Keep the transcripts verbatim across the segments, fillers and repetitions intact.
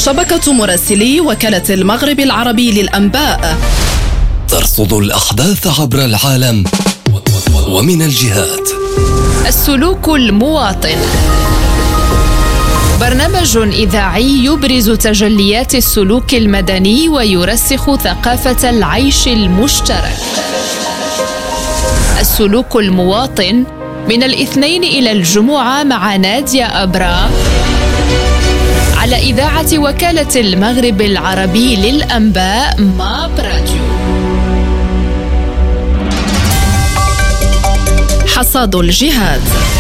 شبكة مراسلي وكالة المغرب العربي للأنباء ترصد الأحداث عبر العالم ومن الجهات. السلوك المواطن، برنامج إذاعي يبرز تجليات السلوك المدني ويرسخ ثقافة العيش المشترك. السلوك المواطن من الاثنين إلى الجمعة مع نادية أبرا على إذاعة وكالة المغرب العربي للأنباء ماب راديو. حصاد الجهاد،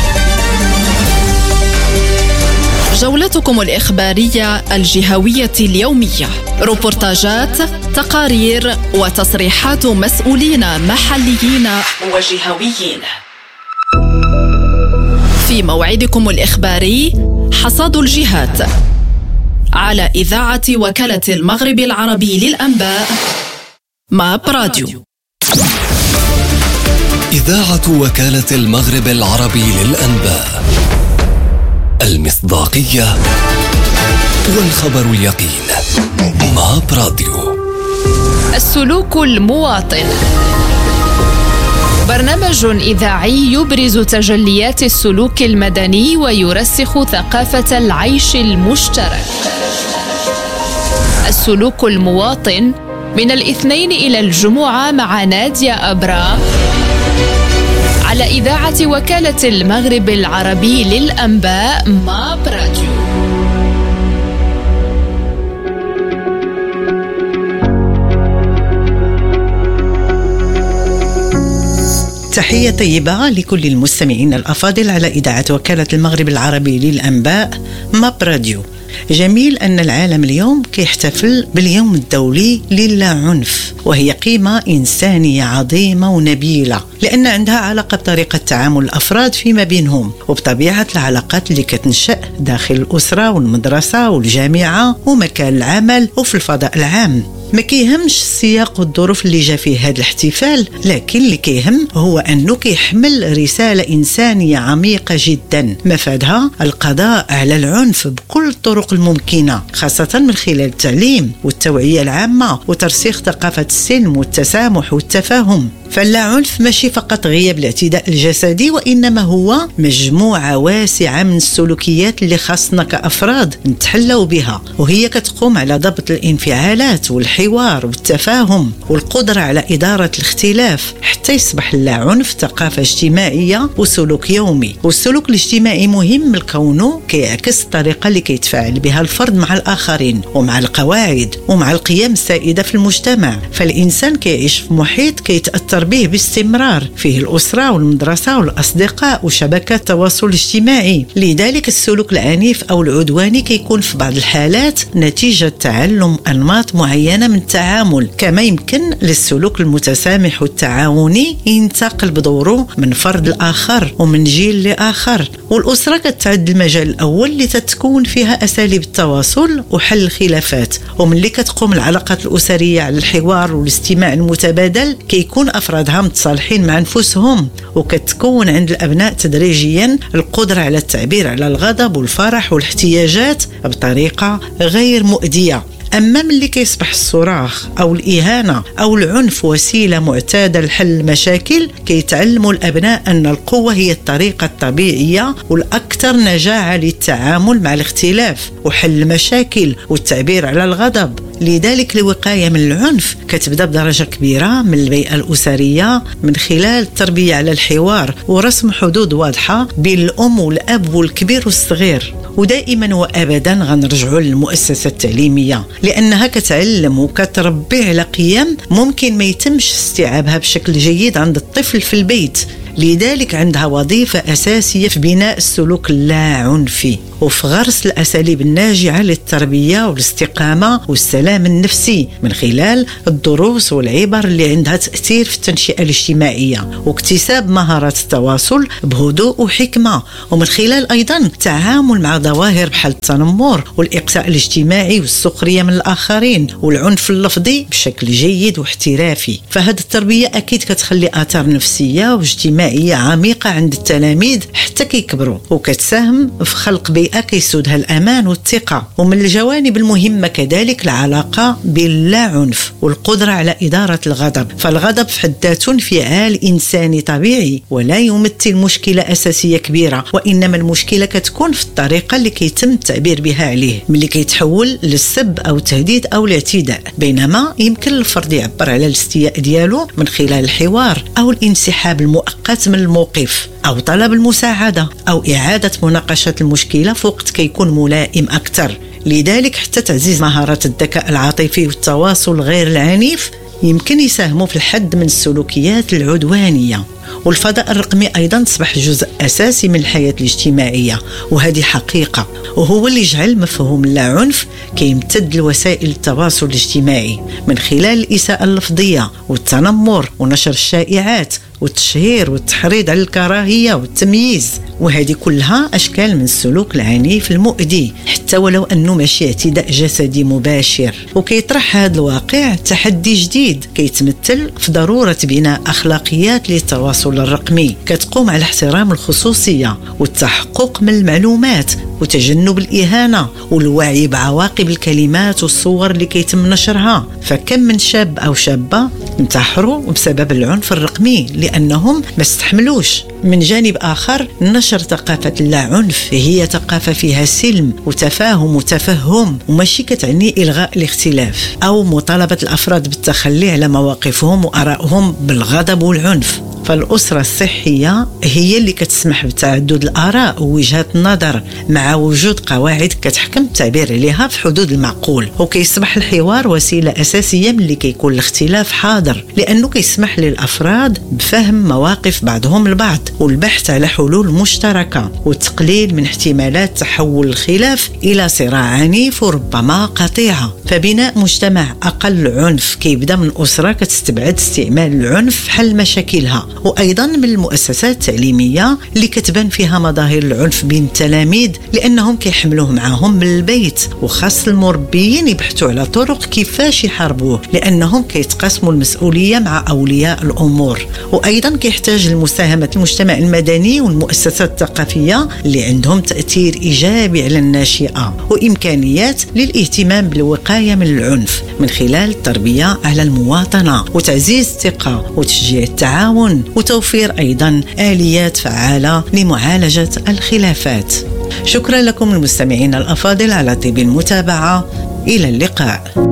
جولتكم الإخبارية الجهوية اليومية، روبورتاجات، تقارير وتصريحات مسؤولين محليين وجهويين. في موعدكم الإخباري حصاد الجهاد على إذاعة وكالة المغرب العربي للأنباء ماب راديو. إذاعة وكالة المغرب العربي للأنباء، المصداقية والخبر اليقين. ماب راديو. السلوك المواطن، برنامج إذاعي يبرز تجليات السلوك المدني ويرسخ ثقافة العيش المشترك. السلوك المواطن من الاثنين إلى الجمعة مع نادية أبرا على إذاعة وكالة المغرب العربي للأنباء ماب راديو. تحية طيبة لكل المستمعين الأفاضل على إذاعة وكالة المغرب العربي للأنباء ماب راديو. جميل أن العالم اليوم كيحتفل باليوم الدولي للا عنف، وهي قيمة إنسانية عظيمة ونبيلة، لأن عندها علاقة بطريقة تعامل الأفراد فيما بينهم وبطبيعة العلاقات اللي كتنشأ داخل الأسرة والمدرسة والجامعة ومكان العمل وفي الفضاء العام. ما كيهمش السياق والظروف اللي جا فيه هذا الاحتفال، لكن اللي كيهم هو أنه كيحمل رسالة إنسانية عميقة جدا مفادها القضاء على العنف بكل الطرق الممكنة، خاصة من خلال التعليم والتوعية العامة وترسيخ ثقافة السلم والتسامح والتفاهم. فلا عنف ماشي فقط غياب الاعتداء الجسدي، وإنما هو مجموعة واسعة من السلوكيات اللي خاصنا كأفراد نتحلوا بها، وهي كتقوم على ضبط الانفعالات والحوار والتفاهم والقدرة على إدارة الاختلاف حتى يصبح لا عنف ثقافة اجتماعية وسلوك يومي. والسلوك الاجتماعي مهم لكونه كيعكس الطريقة اللي كيتفاعل بها الفرد مع الآخرين ومع القواعد ومع القيم السائدة في المجتمع. فالإنسان كيعيش في محيط كيتأثر به باستمرار، فيه الأسرة والمدرسة والأصدقاء وشبكات التواصل الاجتماعي. لذلك السلوك العنيف أو العدواني كيكون في بعض الحالات نتيجة تعلم أنماط معينة من التعامل، كما يمكن للسلوك المتسامح والتعاوني ينتقل بدوره من فرد لآخر ومن جيل لآخر. والأسرة كتعد المجال الأول اللي تتكون فيها أساليب التواصل وحل الخلافات، ومن اللي كتقوم العلاقات الأسرية على الحوار والاستماع المتبادل كيكون أفرادها متصالحين مع أنفسهم، وكتكون عند الأبناء تدريجيا القدرة على التعبير على الغضب والفرح والاحتياجات بطريقة غير مؤذية. أما ملي كيصبح الصراخ أو الإهانة أو العنف وسيلة معتادة لحل المشاكل، كيتعلموا الأبناء أن القوة هي الطريقة الطبيعية والأكثر نجاعة للتعامل مع الاختلاف وحل المشاكل والتعبير على الغضب. لذلك الوقاية من العنف كتبدأ بدرجة كبيرة من البيئة الأسرية من خلال التربية على الحوار ورسم حدود واضحة بين الأم والأب والكبير والصغير. ودائما وأبدا غنرجعوا للمؤسسة التعليمية، لأنها كتعلم وكتربي على قيم ممكن ما يتمش استيعابها بشكل جيد عند الطفل في البيت. لذلك عندها وظيفة أساسية في بناء السلوك اللاعنفي وفي غرس الأساليب الناجعة للتربية والاستقامة والسلام النفسي من خلال الدروس والعبر اللي عندها تأثير في التنشئة الاجتماعية واكتساب مهارات التواصل بهدوء وحكمة، ومن خلال أيضا التعامل مع ظواهر بحال التنمر والإقصاء الاجتماعي والسخرية من الآخرين والعنف اللفظي بشكل جيد واحترافي. فهذه التربية أكيد كتخلي آثار نفسية واجتماعية اجتماعية عميقة عند التلاميذ حتى كيكبروا، وكتساهم في خلق بيئة كيسودها الأمان والثقة. ومن الجوانب المهمة كذلك العلاقة باللا عنف والقدرة على إدارة الغضب. فالغضب في حد ذاته انفعال إنساني طبيعي ولا يمثل مشكلة أساسية كبيرة، وإنما المشكلة كتكون في الطريقة اللي كيتم التعبير بها عليه، ملي كيتحول للسب أو التهديد أو الاعتداء. بينما يمكن الفرد يعبر على الاستياء ديالو من خلال الحوار أو الانسحاب المؤقت من الموقف أو طلب المساعدة أو إعادة مناقشة المشكلة في وقت كيكون ملائم أكثر. لذلك حتى تعزيز مهارات الذكاء العاطفي والتواصل غير العنيف يمكن يساهموا في الحد من السلوكيات العدوانية. والفضاء الرقمي أيضا أصبح جزء أساسي من الحياة الاجتماعية، وهذه حقيقة، وهو اللي يجعل مفهوم اللاعنف كيمتد لوسائل التواصل الاجتماعي من خلال الإساءة اللفظية والتنمر ونشر الشائعات والتشهير والتحريض على الكراهية والتمييز. وهذه كلها أشكال من السلوك العنيف المؤذي حتى ولو أنه ماشي اعتداء جسدي مباشر. وكيطرح هذا الواقع تحدي جديد كيتمثل في ضرورة بناء أخلاقيات للتواصل الرقمي كتقوم على احترام الخصوصية والتحقق من المعلومات وتجنب الإهانة والوعي بعواقب الكلمات والصور اللي كيتم نشرها. فكم من شاب أو شابة انتحروا بسبب العنف الرقمي لأنهم ما استحملوش. من جانب آخر نشر ثقافة اللاعنف هي ثقافة فيها سلم وتفاهم وتفهم، وماشي كتعني إلغاء الاختلاف أو مطالبة الأفراد بالتخلي على مواقفهم وآرائهم بالغضب والعنف. فالأسرة الصحية هي اللي كتسمح بتعدد الآراء ووجهات النظر مع وجود قواعد كتحكم التعبير عليها في حدود المعقول. وكيصبح الحوار وسيلة أساسية ملي كيكون الاختلاف حاضر، لأنه كيسمح للأفراد بفهم مواقف بعضهم البعض والبحث على حلول مشتركة والتقليل من احتمالات تحول الخلاف إلى صراع عنيف وربما قطيعة. فبناء مجتمع أقل عنف كيبدأ من أسرة كتستبعد استعمال العنف حل مشاكلها، وأيضا من المؤسسات التعليمية اللي كتبان فيها مظاهر العنف بين التلاميذ لأنهم كيحملوه معهم من البيت. وخاص المربيين يبحثوا على طرق كيفاش يحاربوه لأنهم كيتقاسموا المسؤولية مع أولياء الأمور. وأيضا كيحتاج لمساهمة المجتمع المدني والمؤسسات الثقافية اللي عندهم تأثير إيجابي على الناشئة وإمكانيات للاهتمام بالوقاية من العنف من خلال التربية على المواطنة وتعزيز الثقة وتشجيع التعاون وتوفير أيضا آليات فعالة لمعالجة الخلافات. شكرا لكم المستمعين الأفاضل على طيب المتابعة. إلى اللقاء.